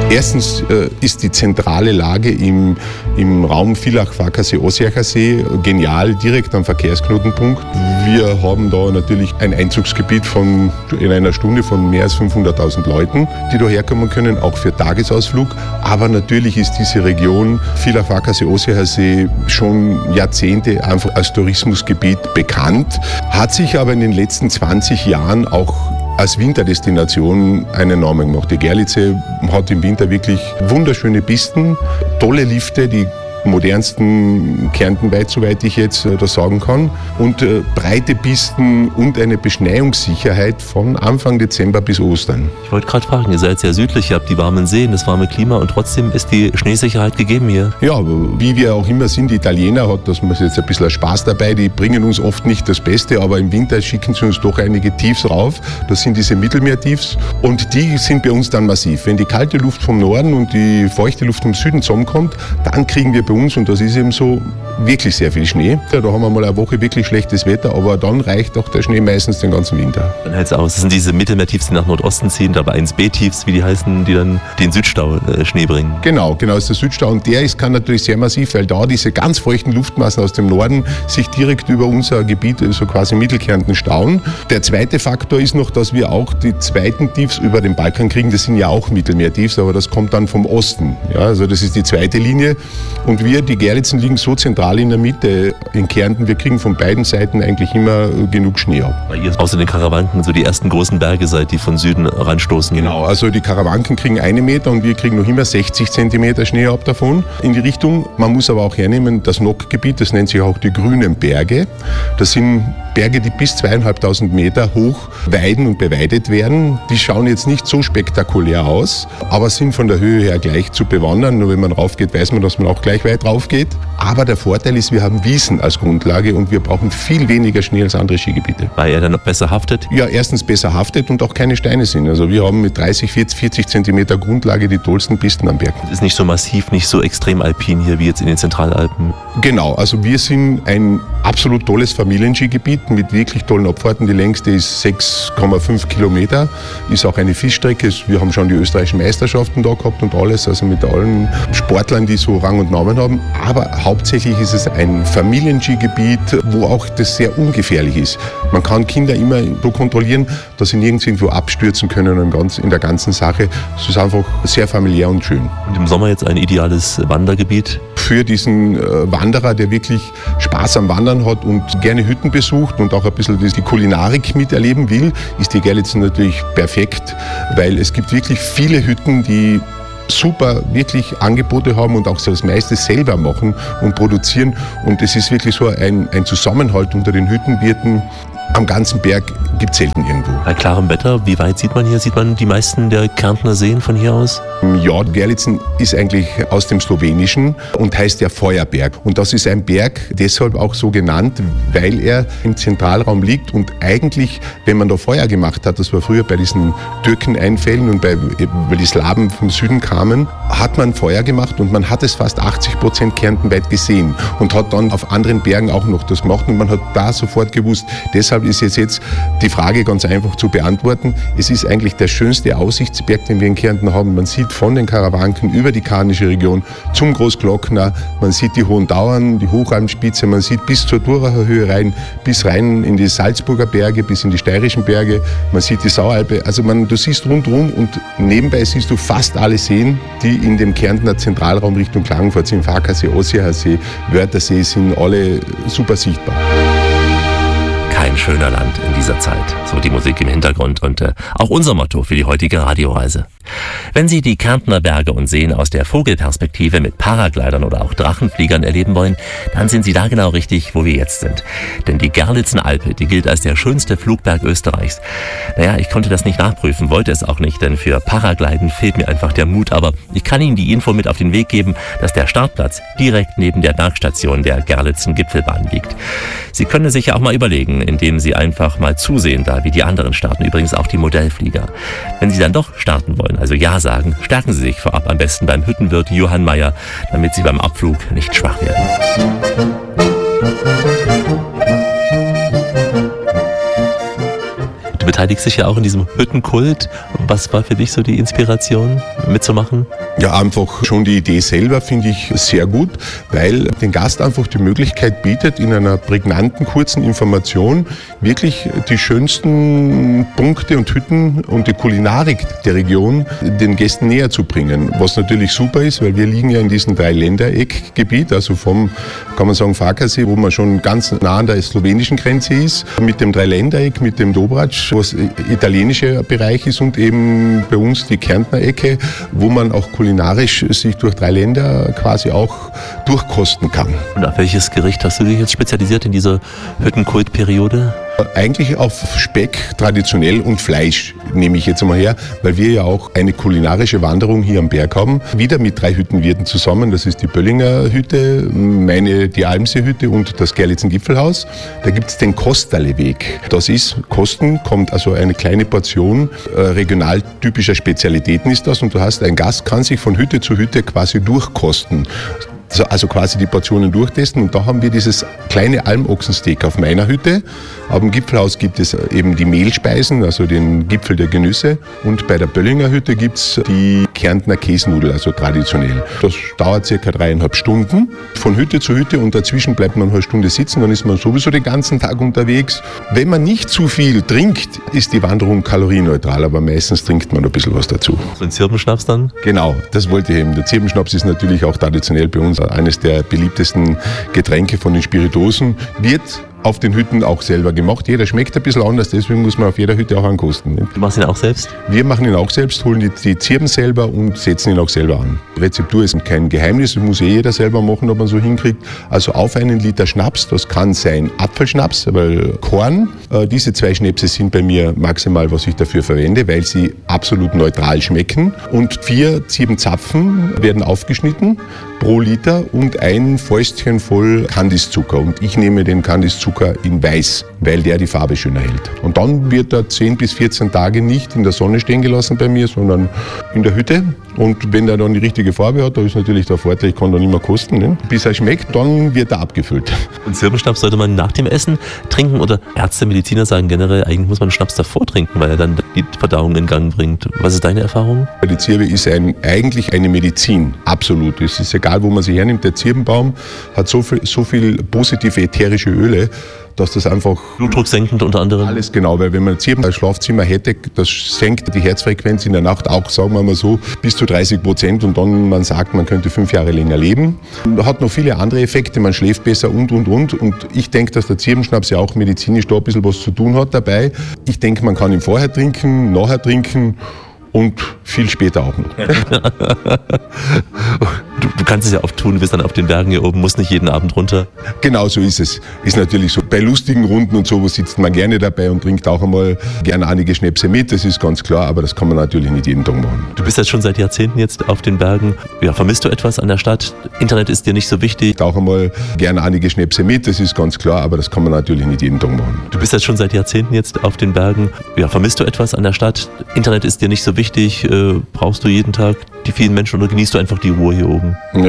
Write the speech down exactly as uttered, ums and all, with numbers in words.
Erstens äh, ist die zentrale Lage im, im Raum Villach-Farkasee-Ossiacher-See genial, direkt am Verkehrsknotenpunkt. Wir haben da natürlich ein Einzugsgebiet von, in einer Stunde von mehr als fünfhunderttausend Leuten, die da herkommen können, auch für Tagesausflug. Aber natürlich ist diese Region Villach-Farkasee-Ossiacher-See schon Jahrzehnte einfach als Tourismusgebiet bekannt, hat sich aber in den letzten zwanzig Jahren auch als Winterdestination einen Namen gemacht. Die Gerlitze hat im Winter wirklich wunderschöne Pisten, tolle Lifte, die modernsten kärntenweit, soweit ich jetzt äh, das sagen kann, und äh, breite Pisten und eine Beschneiungssicherheit von Anfang Dezember bis Ostern. Ich wollte gerade fragen, ihr seid sehr südlich, ihr habt die warmen Seen, das warme Klima und trotzdem ist die Schneesicherheit gegeben hier. Ja, wie wir auch immer sind, die Italiener, hat das jetzt ein bisschen Spaß dabei, die bringen uns oft nicht das Beste, aber im Winter schicken sie uns doch einige Tiefs rauf. Das sind diese Mittelmeertiefs und die sind bei uns dann massiv. Wenn die kalte Luft vom Norden und die feuchte Luft vom Süden zusammenkommt, dann kriegen wir bei uns, und das ist eben so, wirklich sehr viel Schnee. Ja, da haben wir mal eine Woche wirklich schlechtes Wetter, aber dann reicht auch der Schnee meistens den ganzen Winter. Dann hält es aus. Das sind diese Mittelmeertiefs, die nach Nordosten ziehen, aber eins B-Tiefs, wie die heißen, die dann den Südstau äh, Schnee bringen. Genau, genau, ist der Südstau und der ist, kann natürlich sehr massiv, weil da diese ganz feuchten Luftmassen aus dem Norden sich direkt über unser Gebiet, so quasi Mittelkärnten, stauen. Der zweite Faktor ist noch, dass wir auch die zweiten Tiefs über den Balkan kriegen. Das sind ja auch Mittelmeertiefs, aber das kommt dann vom Osten. Ja, also das ist die zweite Linie und wir, die Gerlitzen, liegen so zentral in der Mitte in Kärnten. Wir kriegen von beiden Seiten eigentlich immer genug Schnee ab. Weil ihr außer den Karawanken so die ersten großen Berge seid, die von Süden ranstoßen. Genau, also die Karawanken kriegen eine Meter und wir kriegen noch immer sechzig Zentimeter Schnee ab davon in die Richtung. Man muss aber auch hernehmen, das Nockgebiet, das nennt sich auch die Grünen Berge. Das sind Berge, die bis zweieinhalbtausend Meter hoch weiden und beweidet werden. Die schauen jetzt nicht so spektakulär aus, aber sind von der Höhe her gleich zu bewandern. Nur wenn man raufgeht, weiß man, dass man auch gleich weit rauf geht. Aber der Vorteil ist, wir haben Wiesen als Grundlage und wir brauchen viel weniger Schnee als andere Skigebiete. Weil er dann noch besser haftet? Ja, erstens besser haftet und auch keine Steine sind. Also wir haben mit dreißig, vierzig, vierzig Zentimeter Grundlage die tollsten Pisten am Berg. Es ist nicht so massiv, nicht so extrem alpin hier wie jetzt in den Zentralalpen. Genau, also wir sind ein absolut tolles Familienskigebiet mit wirklich tollen Abfahrten. Die längste ist sechs Komma fünf Kilometer, ist auch eine Fischstrecke. Wir haben schon die österreichischen Meisterschaften da gehabt und alles, also mit allen Sportlern, die so Rang und Namen haben. Aber hauptsächlich ist es ein Familienskigebiet, wo auch das sehr ungefährlich ist. Man kann Kinder immer so kontrollieren, dass sie nirgends irgendwo abstürzen können in der ganzen Sache. Es ist einfach sehr familiär und schön. Und im Sommer jetzt ein ideales Wandergebiet? Für diesen Wanderer, der wirklich Spaß am Wandern hat und gerne Hütten besucht und auch ein bisschen die Kulinarik miterleben will, ist die Gerlitzen natürlich perfekt, weil es gibt wirklich viele Hütten, die super wirklich Angebote haben und auch so das meiste selber machen und produzieren. Und es ist wirklich so ein, ein Zusammenhalt unter den Hüttenwirten. Am ganzen Berg gibt es selten irgendwo. Bei klarem Wetter, wie weit sieht man hier? Sieht man die meisten der Kärntner Seen von hier aus? Ja, Gerlitzen ist eigentlich aus dem Slowenischen und heißt ja Feuerberg. Und das ist ein Berg deshalb auch so genannt, weil er im Zentralraum liegt und eigentlich, wenn man da Feuer gemacht hat, das war früher bei diesen Türkeneinfällen und bei, weil die Slawen vom Süden kamen, hat man Feuer gemacht und man hat es fast achtzig Prozent kärntenweit gesehen und hat dann auf anderen Bergen auch noch das gemacht und man hat da sofort gewusst, deshalb ist jetzt, jetzt die Frage ganz einfach zu beantworten. Es ist eigentlich der schönste Aussichtsberg, den wir in Kärnten haben. Man sieht von den Karawanken über die Karnische Region zum Großglockner, man sieht die Hohen Dauern, die Hochalmspitze, man sieht bis zur Duracher Höhe rein, bis rein in die Salzburger Berge, bis in die steirischen Berge, man sieht die Saualpe. Also man, du siehst rundherum und nebenbei siehst du fast alle Seen, die in dem Kärntner Zentralraum Richtung Klagenfurt sind. Farkasee, Ossiacher See, Wörthersee sind alle super sichtbar. Kein schöner Land in dieser Zeit. So die Musik im Hintergrund und äh, auch unser Motto für die heutige Radioreise. Wenn Sie die Kärntner Berge und Seen aus der Vogelperspektive mit Paraglidern oder auch Drachenfliegern erleben wollen, dann sind Sie da genau richtig, wo wir jetzt sind. Denn die Gerlitzenalpe, die gilt als der schönste Flugberg Österreichs. Naja, ich konnte das nicht nachprüfen, wollte es auch nicht, denn für Paragliden fehlt mir einfach der Mut. Aber ich kann Ihnen die Info mit auf den Weg geben, dass der Startplatz direkt neben der Bergstation der Gerlitzen-Gipfelbahn liegt. Sie können es sich ja auch mal überlegen, indem Sie einfach mal zusehen, da wie die anderen starten, übrigens auch die Modellflieger. Wenn Sie dann doch starten wollen, also Ja sagen, stärken Sie sich vorab am besten beim Hüttenwirt Johann Mayer, damit Sie beim Abflug nicht schwach werden. beteiligst dich ja auch in diesem Hüttenkult. Was war für dich so die Inspiration, mitzumachen? Ja, einfach schon die Idee selber finde ich sehr gut, weil den Gast einfach die Möglichkeit bietet, in einer prägnanten, kurzen Information wirklich die schönsten Punkte und Hütten und die Kulinarik der Region den Gästen näher zu bringen. Was natürlich super ist, weil wir liegen ja in diesem Dreiländereckgebiet, also vom, kann man sagen, Farkasee, wo man schon ganz nah an der slowenischen Grenze ist, mit dem Dreiländereck, mit dem Dobrac, was italienischer Bereich ist, und eben bei uns die Kärntner Ecke, wo man auch kulinarisch sich durch drei Länder quasi auch durchkosten kann. Und auf welches Gericht hast du dich jetzt spezialisiert in dieser Hüttenkultperiode? Eigentlich auf Speck traditionell und Fleisch nehme ich jetzt einmal her, weil wir ja auch eine kulinarische Wanderung hier am Berg haben. Wieder mit drei Hüttenwirten zusammen. Das ist die Böllinger Hütte, meine, die Almsee-Hütte und das Gerlitzen-Gipfelhaus. Da gibt es den Kosterle-Weg. Das ist, Kosten kommt also eine kleine Portion äh, regional typischer Spezialitäten ist das. Und du hast, ein Gast kann sich von Hütte zu Hütte quasi durchkosten. Also quasi die Portionen durchtesten, und da haben wir dieses kleine Almochsensteak auf meiner Hütte. Auf dem Gipfelhaus gibt es eben die Mehlspeisen, also den Gipfel der Genüsse, und bei der Böllinger Hütte gibt es die Kärntner Käsnudel, also traditionell. Das dauert circa dreieinhalb Stunden von Hütte zu Hütte, und dazwischen bleibt man eine halbe Stunde sitzen, dann ist man sowieso den ganzen Tag unterwegs. Wenn man nicht zu viel trinkt, ist die Wanderung kalorienneutral, aber meistens trinkt man ein bisschen was dazu. So ein Zirbenschnaps dann? Genau, das wollte ich eben. Der Zirbenschnaps ist natürlich auch traditionell bei uns eines der beliebtesten Getränke von den Spiritosen, wird auf den Hütten auch selber gemacht. Jeder schmeckt ein bisschen anders, deswegen muss man auf jeder Hütte auch ankosten. Du machst ihn auch selbst? Wir machen ihn auch selbst, holen die, die Zirben selber und setzen ihn auch selber an. Die Rezeptur ist kein Geheimnis, das muss eh jeder selber machen, ob man so hinkriegt. Also auf einen Liter Schnaps, das kann sein Apfelschnaps, weil Korn, äh, diese zwei Schnäpse sind bei mir maximal, was ich dafür verwende, weil sie absolut neutral schmecken. Und vier Zirbenzapfen werden aufgeschnitten pro Liter und ein Fäustchen voll Kandiszucker. Und ich nehme den Kandiszucker in weiß, weil der die Farbe schöner hält. Und dann wird er zehn bis vierzehn Tage nicht in der Sonne stehen gelassen bei mir, sondern in der Hütte. Und wenn er dann die richtige Farbe hat, da ist natürlich der Vorteil, ich kann dann immer kosten. Ne? Bis er schmeckt, dann wird er abgefüllt. Und Zirbenschnaps sollte man nach dem Essen trinken, oder Ärzte, Mediziner sagen generell, eigentlich muss man Schnaps davor trinken, weil er dann die Verdauung in Gang bringt. Was ist deine Erfahrung? Die Zirbe ist ein, eigentlich eine Medizin, absolut. Es ist egal, wo man sie hernimmt. Der Zirbenbaum hat so viel, so viel positive ätherische Öle, dass das einfach... Blutdruck senkend unter anderem? Alles genau, weil wenn man ein Zirben als Schlafzimmer hätte, das senkt die Herzfrequenz in der Nacht auch, sagen wir mal so, bis zu dreißig Prozent, und dann, man sagt, man könnte fünf Jahre länger leben. Hat noch viele andere Effekte, man schläft besser und, und, und. Und ich denke, dass der Zirbenschnaps ja auch medizinisch da ein bisschen was zu tun hat dabei. Ich denke, man kann ihn vorher trinken, nachher trinken und viel später auch noch. Du, du kannst es ja oft tun, du bist dann auf den Bergen hier oben, musst nicht jeden Abend runter. Genau so ist es. Ist natürlich so. Bei lustigen Runden und sowas sitzt man gerne dabei und trinkt auch einmal gerne einige Schnäpse mit, das ist ganz klar, aber das kann man natürlich nicht jeden Tag machen. Du bist jetzt schon seit Jahrzehnten jetzt auf den Bergen. Ja, vermisst du etwas an der Stadt? Internet ist dir nicht so wichtig? Auch einmal gerne einige Schnäpse mit, das ist ganz klar, aber das kann man natürlich nicht jeden Tag machen. Du bist jetzt schon seit Jahrzehnten jetzt auf den Bergen. Ja, vermisst du etwas an der Stadt? Internet ist dir nicht so wichtig? Äh, brauchst du jeden Tag die vielen Menschen oder genießt du einfach die Ruhe hier oben?